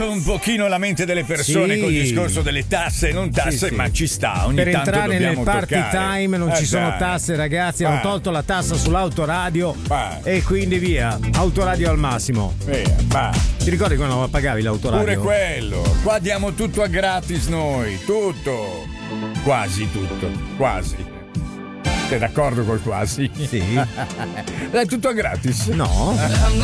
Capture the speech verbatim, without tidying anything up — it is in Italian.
scosso un pochino la mente delle persone Sì. col discorso delle tasse, non tasse, Sì, sì. ma ci sta. Ogni Per tanto entrare nel dobbiamo party toccare. time non Eh, ci sono dai. tasse, ragazzi. Hanno Ah. tolto la tassa sull'autoradio Ah. e quindi via. Autoradio al massimo. Via, va. Ti ricordi quando pagavi l'autoradio? Pure quello. Qua diamo tutto a gratis noi. Tutto. Quasi tutto. Quasi. Sei d'accordo col quasi? Sì. È tutto a gratis. No.